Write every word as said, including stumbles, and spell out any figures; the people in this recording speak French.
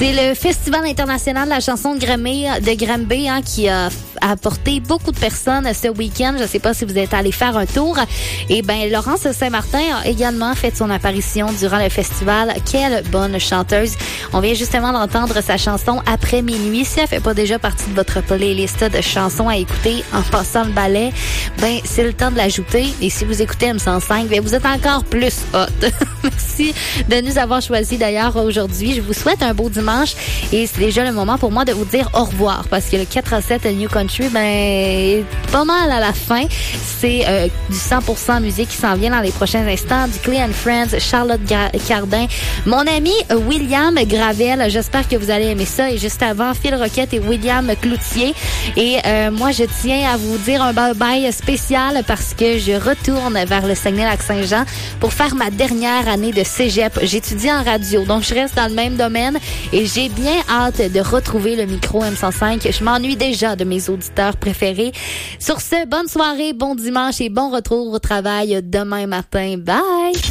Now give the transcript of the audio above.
C'est le Festival international de la chanson de Granby, de Granby hein, qui a apporté beaucoup de personnes ce week-end. Je ne sais pas si vous êtes allés faire un tour. Et ben Laurence Saint-Martin a également fait son apparition durant le festival. Quelle bonne chanteuse. On vient justement d'entendre sa chanson Après minuit. Si elle fait pas déjà partie de votre playlist de chansons à écouter en passant le balai, ben c'est le temps de l'ajouter. Et si vous écoutez M cent cinq, ben vous êtes encore plus hot. Merci de nous avoir choisis d'ailleurs aujourd'hui. Je vous souhaite un beau dimanche et c'est déjà le moment pour moi de vous dire au revoir parce que le quatre à sept New Country, ben, est pas mal à la fin. C'est euh, du cent pour cent musique qui s'en vient dans les prochains instants. Du Clay and Friends, Charlotte Cardin, mon ami William Gravel. J'espère que vous allez aimer ça. Et juste avant, Phil Roquette et William Cloutier. Et euh, moi, je tiens à vous dire un bye-bye spécial parce que je retourne vers le Saguenay-Lac-Saint-Jean pour faire ma dernière année de cégep. J'étudie en radio, donc je reste dans le même domaine et j'ai bien hâte de retrouver le micro M cent cinq. Je m'ennuie déjà de mes auditeurs préférés. Sur ce, bonne soirée, bon dimanche et bon retour au travail demain matin. Bye!